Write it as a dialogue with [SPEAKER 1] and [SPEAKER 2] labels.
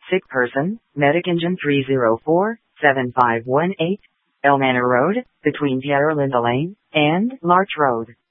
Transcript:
[SPEAKER 1] Sick person, Medic Engine 304-7518, El Manor Road, between Tierra Linda Lane and Larch Road.